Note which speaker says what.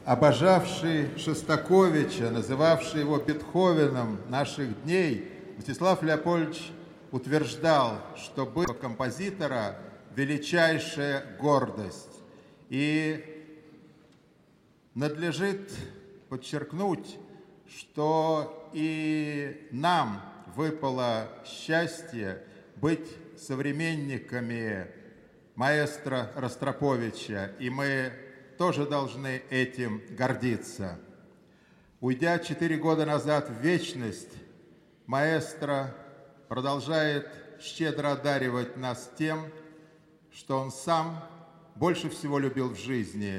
Speaker 1: Обожавший Шостаковича, называвший его Бетховеном наших дней, Мстислав Леопольдович утверждал, что был композитора величайшая гордость. И надлежит подчеркнуть, что и нам выпало счастье быть современниками маэстро Ростроповича, и мы тоже должны этим гордиться. Уйдя 4 года назад в вечность, маэстро продолжает щедро одаривать нас тем, что он сам больше всего любил в жизни